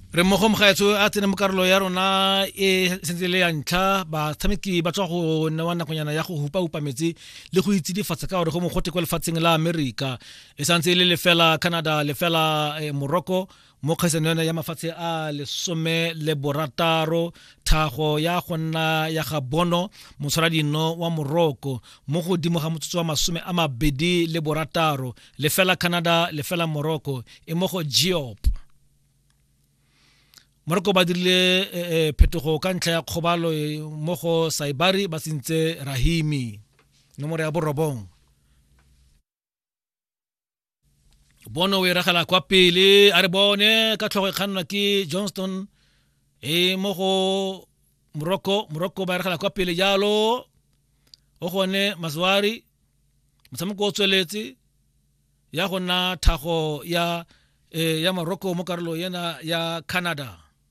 re mo go mgaetso a tsene mo karolo ya rona e sentse le ya ntlha ba tshameki ba tswa go newa nakonyana ya go hupa metsi le go itse difatsa ka gore go mogote kwa lefatsheng la America e santse le lefela Canada lefela Morocco mo kgaisano ya mafatshe a lesome le borataro thago ya gonna ya ga bono motshwaradino wa Morocco mo godimo ga motsotso wa masome a mabedi le borataro lefela Canada lefela Morocco e mo go Diop Morocco ba dirile phetogo ka ntlha ya kgobalo mo go Saibari ba sentse Rahimi nomoro ya borobong bono we ragala kwa pele a re bone ka tlhogo kganwa ke Johnston mo go Morocco ba ragala kwa pele jalo o gone Mazwari motshameko o tsweletse ya gona thago ya Morocco mo karolo yena ya Canada